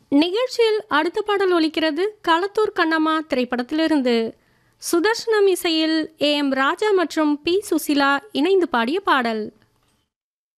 நிகழ்ச்சியில் அடுத்த பாடல் ஒலிக்கிறது களத்தூர் கண்ணம்மா திரைப்படத்திலிருந்து. சுதர்ஷனம் இசையில் AM ராஜா மற்றும் P சுசிலா இணைந்து பாடிய பாடல்.